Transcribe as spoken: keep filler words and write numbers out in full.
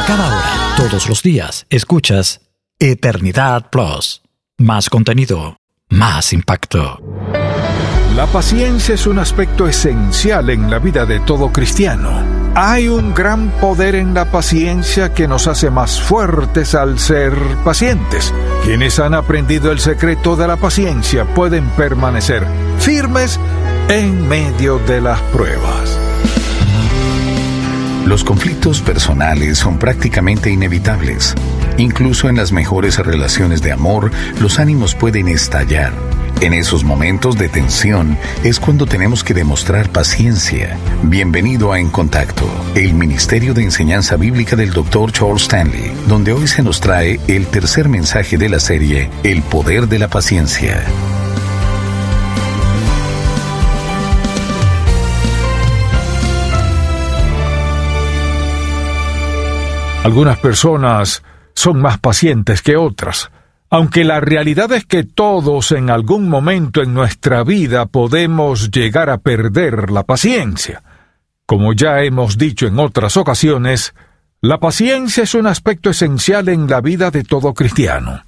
cada hora, todos los días, escuchas Eternidad Plus. Más contenido, más impacto. La paciencia es un aspecto esencial en la vida de todo cristiano. Hay un gran poder en la paciencia que nos hace más fuertes al ser pacientes. Quienes han aprendido el secreto de la paciencia pueden permanecer firmes en medio de las pruebas. Los conflictos personales son prácticamente inevitables. Incluso en las mejores relaciones de amor, los ánimos pueden estallar. En esos momentos de tensión es cuando tenemos que demostrar paciencia. Bienvenido a En Contacto, el Ministerio de Enseñanza Bíblica del doctor Charles Stanley, donde hoy se nos trae el tercer mensaje de la serie, El Poder de la Paciencia. Algunas personas son más pacientes que otras, aunque la realidad es que todos en algún momento en nuestra vida podemos llegar a perder la paciencia. Como ya hemos dicho en otras ocasiones, la paciencia es un aspecto esencial en la vida de todo cristiano.